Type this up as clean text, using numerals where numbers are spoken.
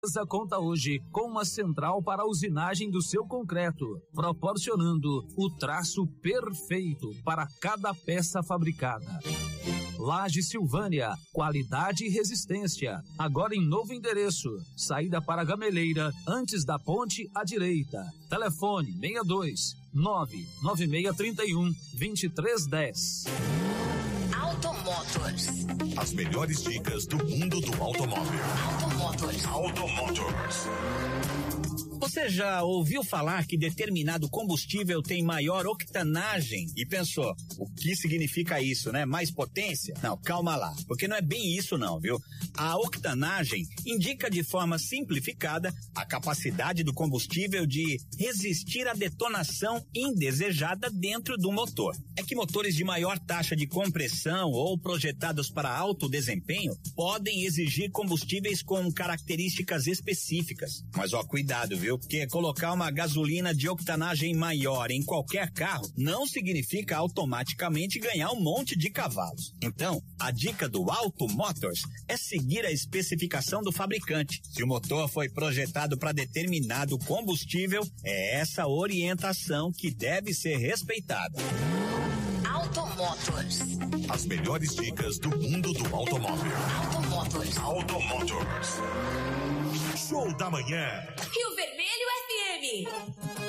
Conta hoje com uma central para a usinagem do seu concreto, proporcionando o traço perfeito para cada peça fabricada. Laje Silvânia, qualidade e resistência. Agora em novo endereço. Saída para Gameleira, antes da ponte à direita. Telefone 62 99631 2310. Automotors. As melhores dicas do mundo do automóvel. Automotors. Você já ouviu falar que determinado combustível tem maior octanagem e pensou, o que significa isso, né? Mais potência? Não, calma lá, porque não é bem isso não, viu? A octanagem indica de forma simplificada a capacidade do combustível de resistir à detonação indesejada dentro do motor. É que motores de maior taxa de compressão ou projetados para alto desempenho podem exigir combustíveis com características específicas. Mas cuidado, viu? Porque colocar uma gasolina de octanagem maior em qualquer carro não significa automaticamente ganhar um monte de cavalos. Então, a dica do Automotors é seguir a especificação do fabricante. Se o motor foi projetado para determinado combustível, é essa orientação que deve ser respeitada. Automotors. As melhores dicas do mundo do automóvel. Automotors. Show da manhã. Rio Vermelho FM.